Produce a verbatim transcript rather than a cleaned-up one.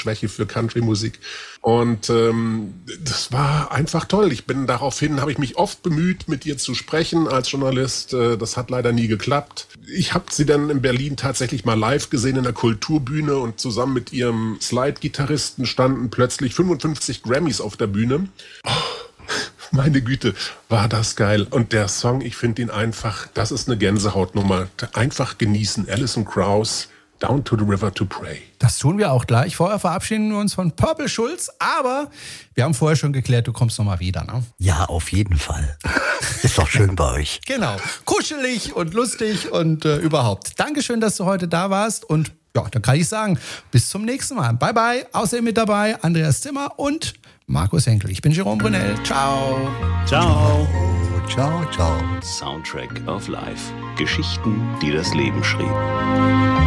Schwäche für Country-Musik. Und ähm, das war einfach toll. Ich bin daraufhin, habe ich mich oft bemüht, mit ihr zu sprechen als Journalist. Äh, das hat leider nie geklappt. Ich habe sie dann in Berlin tatsächlich mal live gesehen in der Kulturbühne und zusammen mit ihrem Slide-Gitarristen standen plötzlich fünfundfünfzig Grammys auf der Bühne. Oh, meine Güte, war das geil. Und der Song, ich finde ihn einfach, das ist eine Gänsehautnummer. Einfach genießen. Alison Krauss, Down to the River to Pray. Das tun wir auch gleich. Vorher verabschieden wir uns von Purple Schulz, aber wir haben vorher schon geklärt, du kommst noch mal wieder, ne? Ja, auf jeden Fall. Ist doch schön bei euch. Genau. Kuschelig und lustig und äh, überhaupt. Dankeschön, dass du heute da warst und ja, dann kann ich sagen, bis zum nächsten Mal. Bye, bye. Außerdem mit dabei Andreas Zimmer und Markus Henkel. Ich bin Jerome Brunel. Ciao. Ciao. Ciao, ciao. Soundtrack of Life. Geschichten, die das Leben schrieben.